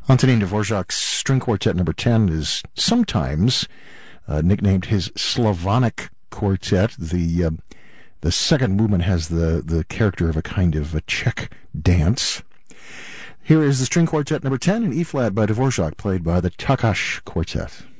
Antonin Dvorak's String Quartet Number 10 is sometimes nicknamed his Slavonic Quartet. The second movement has the character of a kind of a Czech dance. Here is the String Quartet Number 10 in E-flat by Dvorak, played by the Takacs Quartet.